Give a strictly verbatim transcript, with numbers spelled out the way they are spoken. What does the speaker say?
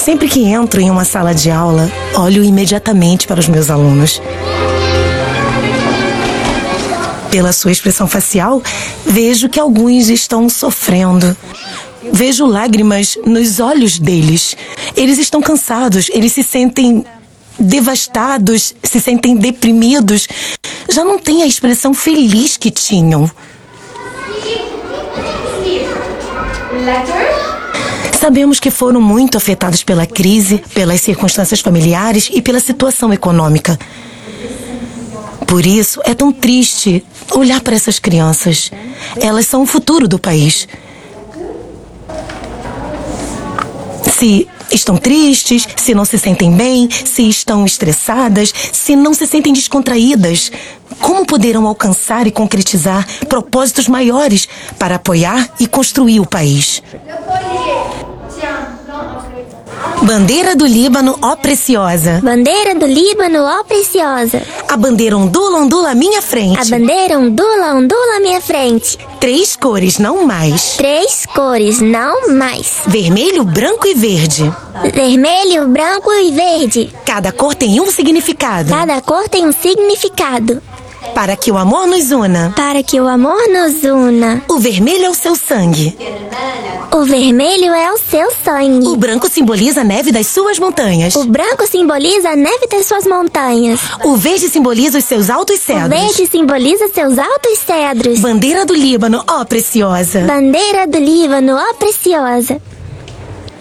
Sempre que entro em uma sala de aula, olho imediatamente para os meus alunos. Pela sua expressão facial, vejo que alguns estão sofrendo. Vejo lágrimas nos olhos deles. Eles estão cansados, eles se sentem devastados, se sentem deprimidos. Já não têm a expressão feliz que tinham. Sabemos que foram muito afetados pela crise, pelas circunstâncias familiares e pela situação econômica. Por isso, é tão triste olhar para essas crianças. Elas são o futuro do país. Se estão tristes, se não se sentem bem, se estão estressadas, se não se sentem descontraídas, como poderão alcançar e concretizar propósitos maiores para apoiar e construir o país? Bandeira do Líbano, ó preciosa. Bandeira do Líbano, ó preciosa. A bandeira ondula, ondula à minha frente. A bandeira ondula, ondula à minha frente. Três cores, não mais. Três cores, não mais. Vermelho, branco e verde. Vermelho, branco e verde. Cada cor tem um significado. Cada cor tem um significado. Para que o amor nos una. Para que o amor nos una. O vermelho é o seu sangue. O vermelho é o seu sangue. O branco simboliza a neve das suas montanhas. O branco simboliza a neve das suas montanhas. O verde simboliza os seus altos cedros. O verde simboliza seus altos cedros. Bandeira do Líbano, ó preciosa. Bandeira do Líbano, ó preciosa.